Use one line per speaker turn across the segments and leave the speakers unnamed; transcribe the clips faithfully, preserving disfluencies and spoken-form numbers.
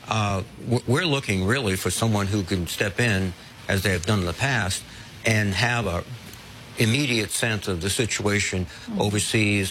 uh, we're looking really for someone who can step in, as they have done in the past, and have a immediate sense of the situation mm-hmm. overseas,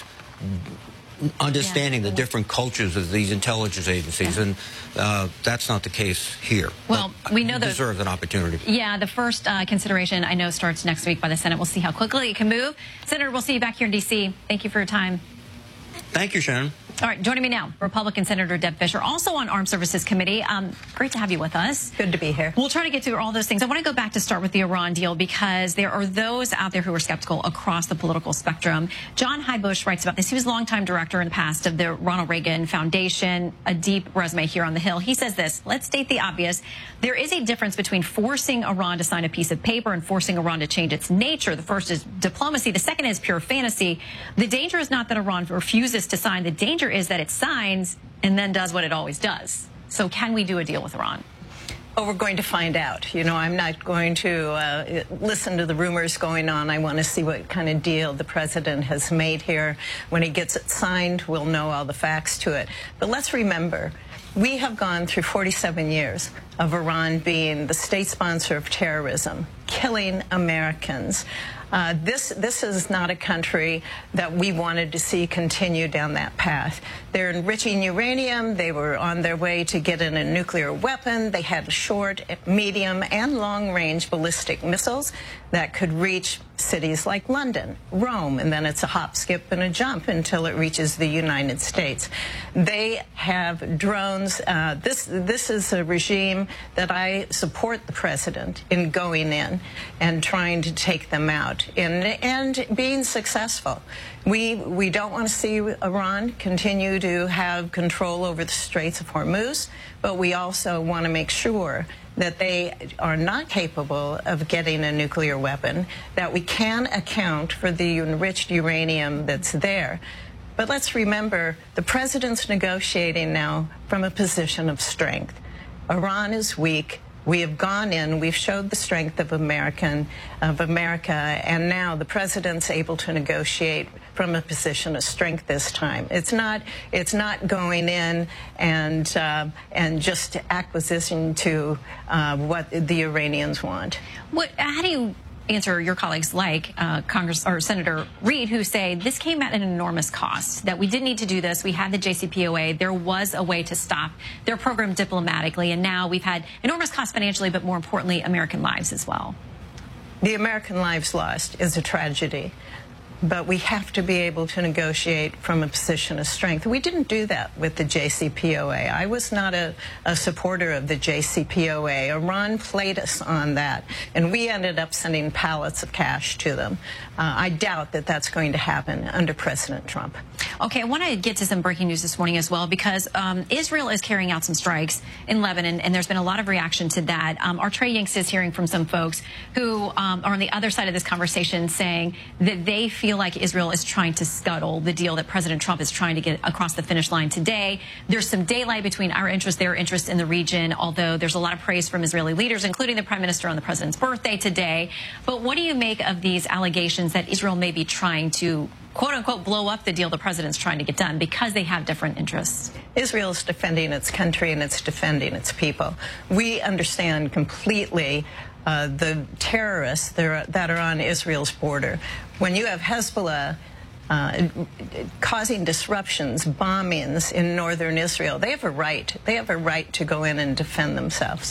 understanding yeah. the different cultures of these intelligence agencies, yeah. and uh, that's not the case here.
Well,
but
we know that
deserve an opportunity.
Yeah, the first uh, consideration I know starts next week by the Senate. We'll see how quickly it can move. Senator, we'll see you back here in D C Thank you for your time.
Thank you, Shannon.
All right, joining me now, Republican Senator Deb Fischer, also on Armed Services Committee. Um, great to have you with us.
Good to be here.
We'll try to get through all those things. I want to go back to start with the Iran deal because there are those out there who are skeptical across the political spectrum. John Heybush writes about this. He was longtime director in the past of the Ronald Reagan Foundation, a deep resume here on the Hill. He says this, let's state the obvious. There is a difference between forcing Iran to sign a piece of paper and forcing Iran to change its nature. The first is diplomacy. The second is pure fantasy. The danger is not that Iran refuses to sign. The danger is that it signs and then does what it always does. So can we do a deal with Iran?
Oh, we're going to find out. You know, I'm not going to uh, listen to the rumors going on. I want to see what kind of deal the president has made here. When he gets it signed, we'll know all the facts to it. But let's remember, we have gone through forty-seven years of Iran being the state sponsor of terrorism, killing Americans. Uh, this this is not a country that we wanted to see continue down that path. They're enriching uranium. They were on their way to getting a nuclear weapon. They had short, medium, and long-range ballistic missiles that could reach cities like London, Rome, and then it's a hop, skip, and a jump until it reaches the United States. They have drones. Uh, this this is a regime that I support the president in going in and trying to take them out and, and being successful. We, we don't want to see Iran continue to have control over the Straits of Hormuz, but we also want to make sure that they are not capable of getting a nuclear weapon, that we can account for the enriched uranium that's there. But let's remember, the president's negotiating now from a position of strength. Iran is weak. We have gone in, we've showed the strength of American, of America, and now the president's able to negotiate from a position of strength this time. It's not, it's not going in and uh, and just acquisition to uh, what the Iranians want.
What? How do you answer your colleagues like uh, Congress or Senator Reid, who say this came at an enormous cost, that we didn't need to do this. We had the J C P O A. There was a way to stop their program diplomatically, and now we've had enormous costs financially, but more importantly, American lives as well.
The American lives lost is a tragedy, but we have to be able to negotiate from a position of strength. We didn't do that with the J C P O A. I was not a, a supporter of the J C P O A. Iran played us on that, and we ended up sending pallets of cash to them. Uh, I doubt that that's going to happen under President Trump.
Okay, I want to get to some breaking news this morning as well, because um, Israel is carrying out some strikes in Lebanon, and there's been a lot of reaction to that. Um, our Trey Yanks is hearing from some folks who um, are on the other side of this conversation saying that they feel like Israel is trying to scuttle the deal that President Trump is trying to get across the finish line today. There's some daylight between our interest, their interest in the region, although there's a lot of praise from Israeli leaders, including the Prime Minister on the President's birthday today. But what do you make of these allegations that Israel may be trying to quote-unquote blow up the deal the president's trying to get done because they have different interests?
Israel is defending its country and it's defending its people. We understand completely uh, the terrorists that are, that are on Israel's border. When you have Hezbollah uh, causing disruptions, bombings in northern Israel, they have a right. They have a right to go in and defend themselves.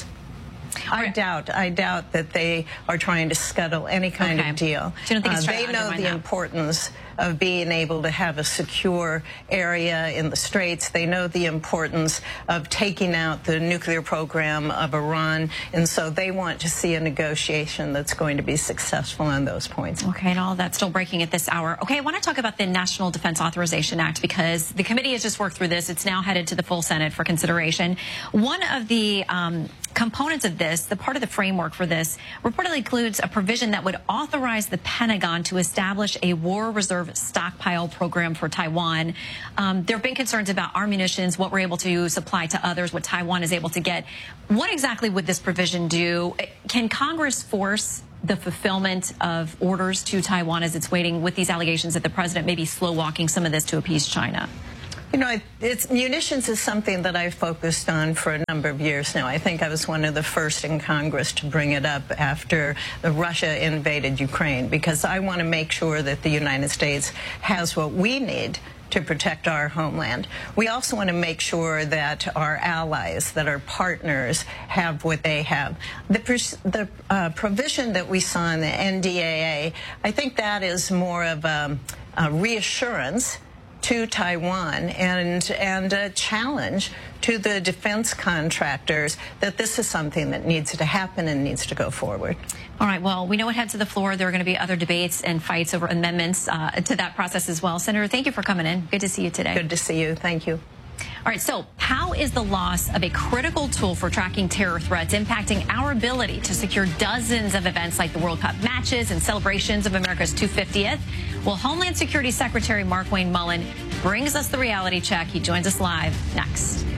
I doubt, I doubt that they are trying to scuttle any kind
okay.
of deal.
So you don't think
uh,
it's
they know the
that?
importance of being able to have a secure area in the Straits. They know the importance of taking out the nuclear program of Iran, and so they want to see a negotiation that's going to be successful on those points.
Okay, and all that's still breaking at this hour. Okay, I want to talk about the National Defense Authorization Act because the committee has just worked through this. It's now headed to the full Senate for consideration. One of the um, components of this, the part of the framework for this, reportedly includes a provision that would authorize the Pentagon to establish a war reserve stockpile program for Taiwan. Um, there have been concerns about our munitions, what we're able to supply to others, what Taiwan is able to get. What exactly would this provision do? Can Congress force the fulfillment of orders to Taiwan as it's waiting with these allegations that the president may be slow walking some of this to appease China?
You know, it's, munitions is something that I've focused on for a number of years now. I think I was one of the first in Congress to bring it up after Russia invaded Ukraine, because I want to make sure that the United States has what we need to protect our homeland. We also want to make sure that our allies, that our partners have what they have. The, the uh, provision that we saw in the N D A A, I think that is more of a, a reassurance to Taiwan and, and a challenge to the defense contractors that this is something that needs to happen and needs to go forward.
All right, well, we know what heads to the floor. There are going to be other debates and fights over amendments uh, to that process as well. Senator, thank you for coming in. Good to see you today.
Good to see you. Thank you.
All right, so how is the loss of a critical tool for tracking terror threats impacting our ability to secure dozens of events like the World Cup matches and celebrations of America's two hundred fiftieth? Well, Homeland Security Secretary Markwayne Mullin brings us the reality check. He joins us live next.